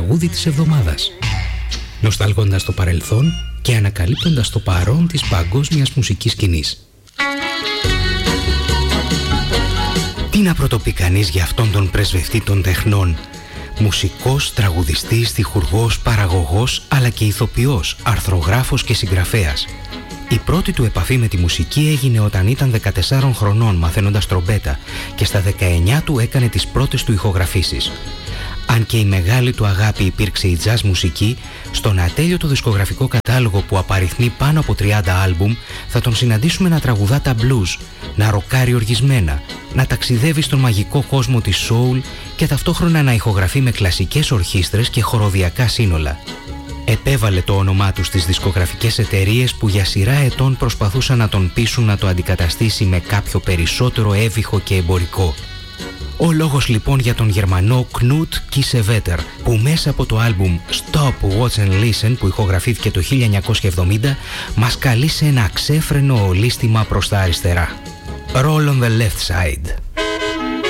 τραγούδι της εβδομάδας. Νοσταλγώντας το παρελθόν και ανακαλύπτοντας το παρόν της παγκόσμιας μουσικής σκηνής. Τι να πρωτοπεί κανείς για αυτόν τον πρεσβευτή των τεχνών? Μουσικός, τραγουδιστής, στιχουργός, παραγωγός, αλλά και ηθοποιός, αρθρογράφος και συγγραφέας. Η πρώτη του επαφή με τη μουσική έγινε όταν ήταν 14 χρονών μαθαίνοντας τρομπέτα και στα 19 του έκανε τις πρώτες του ηχογραφήσεις. Αν και η μεγάλη του αγάπη υπήρξε η jazz μουσική, στον ατέλειωτο δισκογραφικό κατάλογο που απαριθμεί πάνω από 30 άλμπουμ θα τον συναντήσουμε να τραγουδά τα blues, να ροκάρει οργισμένα, να ταξιδεύει στον μαγικό κόσμο της soul και ταυτόχρονα να ηχογραφεί με κλασικές ορχήστρες και χοροδιακά σύνολα. Επέβαλε το όνομά του στις δισκογραφικές εταιρείες που για σειρά ετών προσπαθούσαν να τον πείσουν να το αντικαταστήσει με κάποιο περισσότερο εύηχο και εμπορικό. Ο λόγος λοιπόν για τον Γερμανό Knut Kiesewetter, που μέσα από το άλμπουμ Stop, Watch and Listen που ηχογραφήθηκε το 1970 μας καλεί σε ένα ξέφρενο ολίσθημα προς τα αριστερά. Roll on the left side.